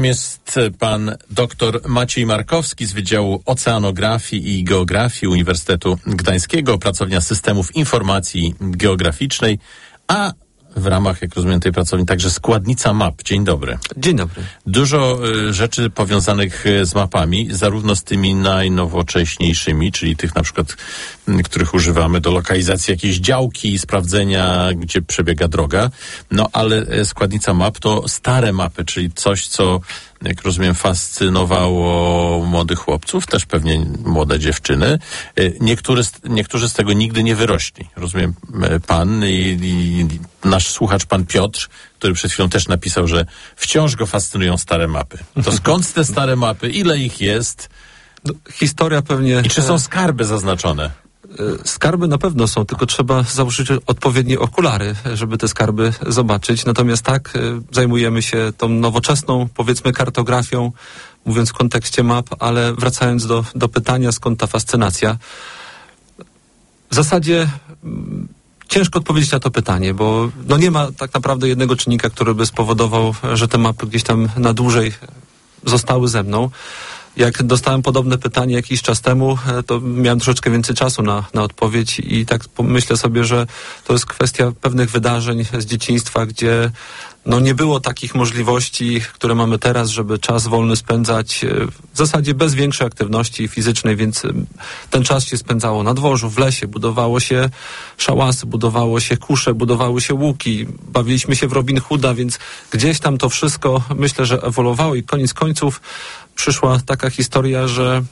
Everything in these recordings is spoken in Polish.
Jest pan dr Maciej Markowski z Wydziału Oceanografii i Geografii Uniwersytetu Gdańskiego, pracownia systemów informacji geograficznej, a w ramach, jak rozumiem, tej pracowni także składnica map. Dzień dobry. Dzień dobry. Dużo rzeczy powiązanych z mapami, zarówno z tymi najnowocześniejszymi, czyli tych na przykład, których używamy do lokalizacji jakiejś działki, sprawdzenia, gdzie przebiega droga, no ale składnica map to stare mapy, czyli coś, co, jak rozumiem, fascynowało młodych chłopców, też pewnie młode dziewczyny. Niektórzy z tego nigdy nie wyrośli. Rozumiem, pan i nasz słuchacz, pan Piotr, który przed chwilą też napisał, że wciąż go fascynują stare mapy. To skąd te stare mapy? Ile ich jest? No, historia pewnie... I czy są skarby zaznaczone? Skarby na pewno są, tylko trzeba założyć odpowiednie okulary, żeby te skarby zobaczyć. Natomiast tak, zajmujemy się tą nowoczesną, powiedzmy, kartografią, mówiąc w kontekście map, ale wracając do pytania, skąd ta fascynacja. W zasadzie ciężko odpowiedzieć na to pytanie, bo no nie ma tak naprawdę jednego czynnika, który by spowodował, że te mapy gdzieś tam na dłużej zostały ze mną. Jak dostałem podobne pytanie jakiś czas temu, to miałem troszeczkę więcej czasu na odpowiedź i tak myślę sobie, że to jest kwestia pewnych wydarzeń z dzieciństwa, gdzie no nie było takich możliwości, które mamy teraz, żeby czas wolny spędzać w zasadzie bez większej aktywności fizycznej, więc ten czas się spędzało na dworzu, w lesie, budowało się szałasy, budowało się kusze, budowały się łuki, bawiliśmy się w Robin Hooda, więc gdzieś tam to wszystko, myślę, że ewoluowało i koniec końców przyszła taka historia, że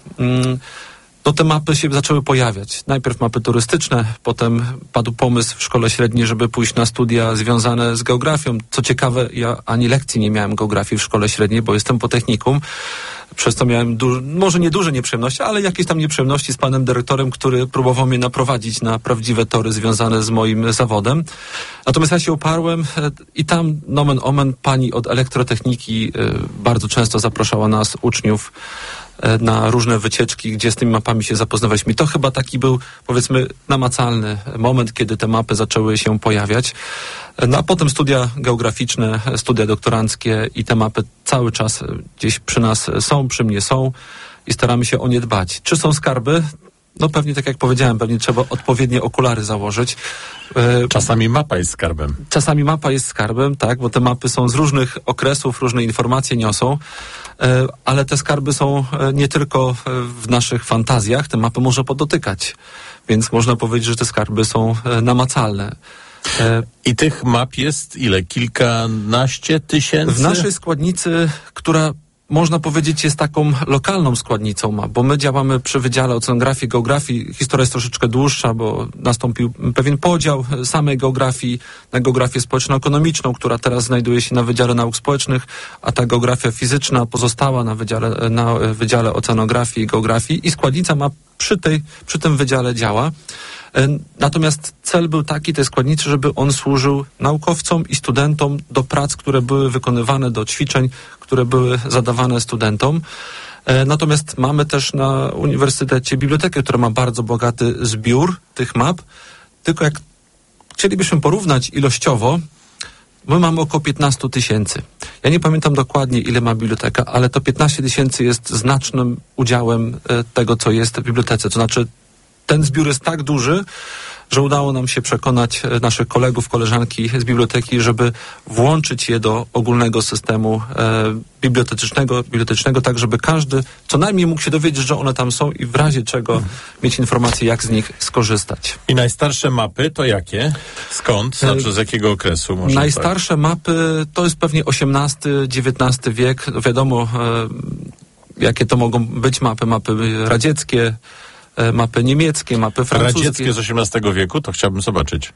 no te mapy się zaczęły pojawiać. Najpierw mapy turystyczne, potem padł pomysł w szkole średniej, żeby pójść na studia związane z geografią. Co ciekawe, ja ani lekcji nie miałem geografii w szkole średniej, bo jestem po technikum. Przez to miałem może nie duże nieprzyjemności, ale jakieś tam nieprzyjemności z panem dyrektorem, który próbował mnie naprowadzić na prawdziwe tory związane z moim zawodem. Natomiast ja się uparłem i tam, nomen omen, pani od elektrotechniki bardzo często zapraszała nas, uczniów, na różne wycieczki, gdzie z tymi mapami się zapoznawaliśmy. I to chyba taki był, powiedzmy, namacalny moment, kiedy te mapy zaczęły się pojawiać. No a potem studia geograficzne, studia doktoranckie i te mapy cały czas gdzieś przy nas są, przy mnie są i staramy się o nie dbać. Czy są skarby? No pewnie, tak jak powiedziałem, pewnie trzeba odpowiednie okulary założyć. Czasami mapa jest skarbem. Czasami mapa jest skarbem, tak, bo te mapy są z różnych okresów, różne informacje niosą, ale te skarby są nie tylko w naszych fantazjach, te mapy można podotykać, więc można powiedzieć, że te skarby są namacalne. I tych map jest ile? Kilkanaście tysięcy? W naszej składnicy, która można powiedzieć jest taką lokalną składnicą map, bo my działamy przy Wydziale Oceanografii i Geografii. Historia jest troszeczkę dłuższa, bo nastąpił pewien podział samej geografii na geografię społeczno-ekonomiczną, która teraz znajduje się na Wydziale Nauk Społecznych, a ta geografia fizyczna pozostała na Wydziale Oceanografii i Geografii i składnica map przy tym wydziale działa. Natomiast cel był taki, tej składnicy, żeby on służył naukowcom i studentom do prac, które były wykonywane, do ćwiczeń, które były zadawane studentom. Natomiast mamy też na Uniwersytecie bibliotekę, która ma bardzo bogaty zbiór tych map. Tylko jak chcielibyśmy porównać ilościowo, my mamy około 15 tysięcy. Ja nie pamiętam dokładnie, ile ma biblioteka, ale to 15 tysięcy jest znacznym udziałem tego, co jest w bibliotece. To znaczy, ten zbiór jest tak duży, że udało nam się przekonać naszych kolegów, koleżanki z biblioteki, żeby włączyć je do ogólnego systemu bibliotecznego, tak żeby każdy co najmniej mógł się dowiedzieć, że one tam są i w razie czego mieć informację, jak z nich skorzystać. I najstarsze mapy to jakie? Skąd? Znaczy z jakiego okresu? Może najstarsze mapy to jest pewnie XVIII-XIX wiek. Wiadomo, jakie to mogą być mapy radzieckie, mapy niemieckie, mapy francuskie. Radzieckie z XVIII wieku? To chciałbym zobaczyć.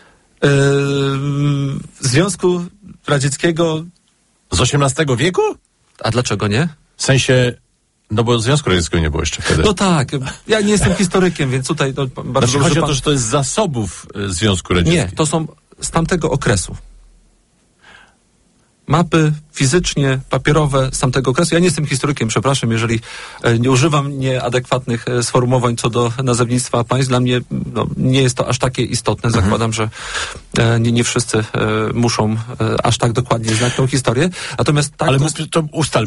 Związku Radzieckiego... Z XVIII wieku? A dlaczego nie? W sensie... No bo Związku Radzieckiego nie było jeszcze wtedy. No tak. Ja nie jestem historykiem, więc tutaj... bardzo chodzi o to, że to jest z zasobów Związku Radzieckiego. Nie, to są z tamtego okresu. mapy fizycznie, papierowe z tamtego okresu. Ja nie jestem historykiem, przepraszam, jeżeli nie używam nieadekwatnych sformułowań co do nazewnictwa państw. Dla mnie nie jest to aż takie istotne. Zakładam, że nie wszyscy muszą aż tak dokładnie znać tą historię. Natomiast tak, ale to ustalmy.